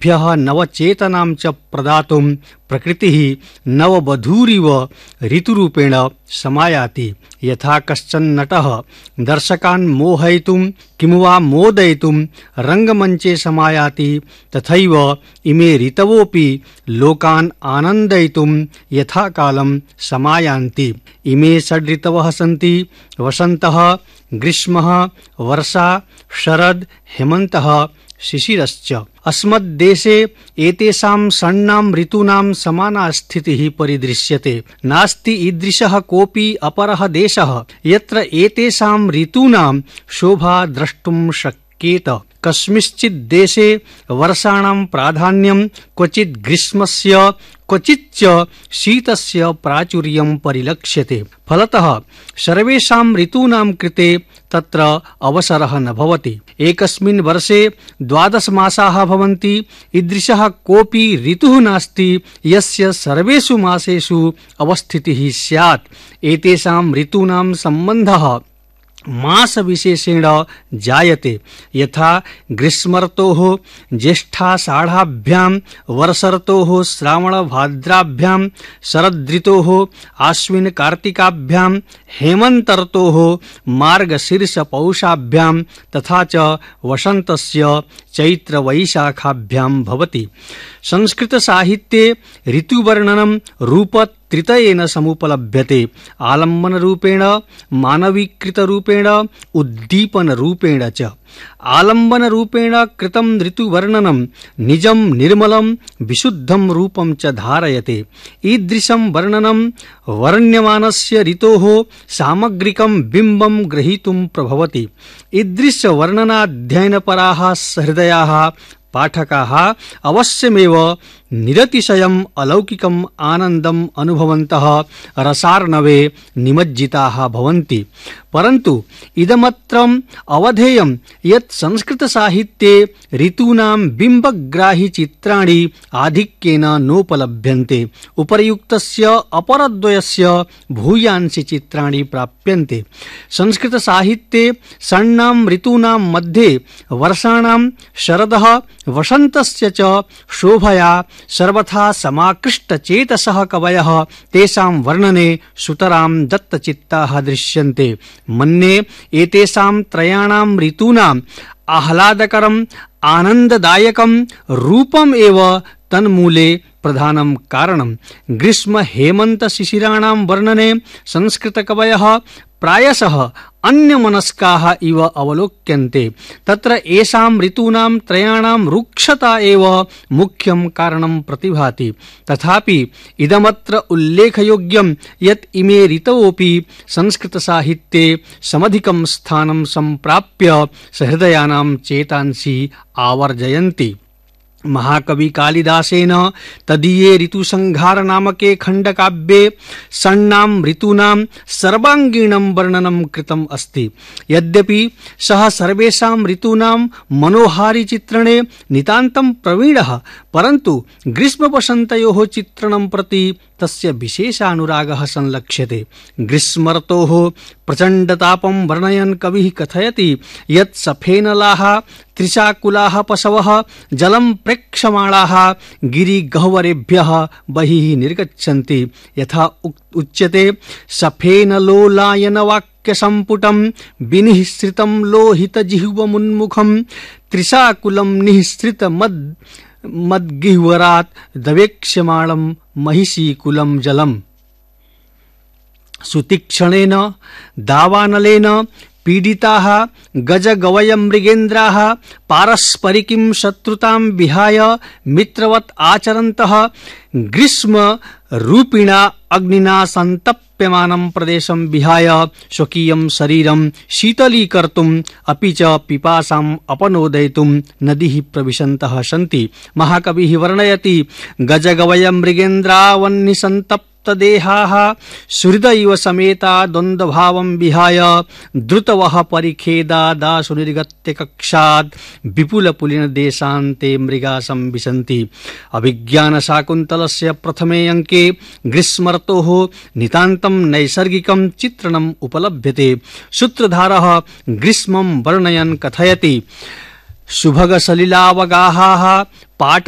तेभ्यः नवचेतनां च प्रदातुं प्रकृतिः नववधूरिव ऋतुरूपेण समायाति। यथा कश्चन नटः दर्शकान् मोहयितुं किंवा मोदयितुं रंगमञ्चे समायाति, तथैव इमे ऋतवोऽपि लोकान् आनन्दयितुं यथा कालं समायान्ति। इमे षड्ऋतवः सन्ति: वसन्तः, ग्रीष्मः, वर्षा, शरद, हेमन्तः, शिशिरश्च। अस्मद्देशे एतेषां षण्णां ऋतूनां समाना स्थितिः परिदृश्यते। नास्ति ईदृशः कोऽपि अपरः देशः यत्र एतेषां ऋतूनां शोभा द्रष्टुं शक्येत। कस्मिंश्चित् देशे वर्षाणां प्राधान्यं क्वचित् ग्रीष्मस्य क्वचिच्च शीतस्य प्राचुर्यं परिलक्ष्यते। फलतः सर्वेषां ऋतूनां कृते तत्र अवसरः न भवति। एकस्मिन् वर्षे 12 मासाः भवन्ति। ईदृशः कोऽपि ऋतुः नास्ति यस्य सर्वेषु मासेषु अवस्थितिः स्यात्। एतेषां ऋतूनां सम्बन्धः मास विशेषेण जायते। यथा ग्रीष्मर्तोः ज्येष्ठाषाढाभ्यां, वर्षर्तोः श्रावणभाद्राभ्यां, शरदृतोः आश्विन कार्तिकाभ्यां, हेमन्तर्तोः मार्गशीर्षपौषाभ्यां, तथा च वसन्तस्य चैत्रवैशाखाभ्यां भवति। संस्कृत साहित्ये ऋतुवर्णनं रूपत्रितयेन समुपलभ्यते: आलम्बन रूपेण, मानवीकृत रूपेण, उद्दीपन रूपेण च। आलम्बन रूपेण कृतं ऋतुवर्णनं निजं निर्मलं विशुद्धं रूपं च धारयते। ईदृशं वर्णनं वर्ण्यमानस्य ऋतोः सामग्रिकं बिम्बं ग्रहीतुं प्रभवति। ईदृश वर्णनाध्ययनपराः सहृदयाः पाठकाः अवश्यमेव निरतिशयम् अलौकिकम् आनन्दम् अनुभवन्तः रसार्णवे निमज्जिताः भवन्ति। परन्तु इदमत्रम् अवधेयं यत् संस्कृतसाहित्ये ऋतूनां बिम्बग्राहि चित्राणि आधिक्येन नोपलभ्यन्ते। उपर्युक्तस्य अपरद्वयस्य भूयांसि चित्राणि प्राप्यन्ते। संस्कृतसाहित्ये षण्णां ऋतूनां मध्ये वर्षाणां, शरदः, वसन्तस्य च शोभया सर्वथा समाकृष्टचेतसः कवयः तेषां वर्णने सुतरां दत्तचित्ताः दृश्यन्ते। मन्ये एतेषां त्रयाणां ऋतूनाम् आह्लादकरम् आनन्ददायकं रूपम् एव तन्मूले प्रधानं कारणम्। ग्रीष्म हेमन्त शिशिराणां वर्णने संस्कृतकवयः प्रायशः अन्यमनस्काः इव अवलोक्यन्ते। तत्र एषां ऋतूनां त्रयाणां रुक्षता एव मुख्यं कारणं प्रतिभाति। तथापि इदमत्र उल्लेखयोग्यं यत् इमे ऋतवोऽपि संस्कृतसाहित्ये समधिकं स्थानं सम्प्राप्य सहृदयानां चेतांसि आवर्जयन्ति। महाकवि कालिदासेन तदीये ऋतुसंहार नामके खण्डकाव्ये षण्णां ऋतूनां सर्वाङ्गीणं वर्णनं कृतम् अस्ति। यद्यपि सः सर्वेषां ऋतूनां मनोहारि चित्रणे नितान्तं प्रवीणः, परन्तु ग्रीष्मवसन्तयोः चित्रणं प्रति तस्य विशेषानुरागः संलक्ष्यते। ग्रीष्मर्तोः प्रचण्डतापं वर्णयन् कविः कथयति यत् सफेनलाः त्रिशाकुलाः पशवः जलं प्रेक्षमाणाः गिरिगह्वरेभ्यः बहिः निर्गच्छन्ति। यथा उच्यते सफेनलोलायनवाक्यसम्पुटं विनिःसृतं लोहितजिह्वमुन्मुखं त्रिशाकुलं निःसृतमद्गिह्वरात् दवेक्ष्यमाणं महिषीकुलं जलम्। सुतीक्ष्णेन दावानलेन पीडिताः गजगवयमृगेन्द्राः पारस्परिकीं शत्रुतां विहाय मित्रवत् आचरन्तः ग्रीष्मरूपिणा अग्निना सन्तप्यमानं प्रदेशं विहाय स्वकीयं शरीरं शीतलीकर्तुम् अपि च पिपासाम् अपनोदयितुं नदीः प्रविशन्तः सन्ति। महाकविः वर्णयति गजगवयमृगेन्द्रावह्निसन्तप्त देहाः सुहृद इव समेता द्वन्द्वभावं विहाय द्रुतवः परिखेदादाशु निर्गत्य कक्षात् विपुलपुलिन देशान्ते मृगा संविशन्ति। अभिज्ञानशाकुन्तलस्य प्रथमे अंके ग्रीष्मर्तोः नितान्तं नैसर्गिकं चित्रणम् उपलभ्यते। सूत्रधारः ग्रीष्मं वर्णयन् कथयति सुभगसलिलावगाहाः पाट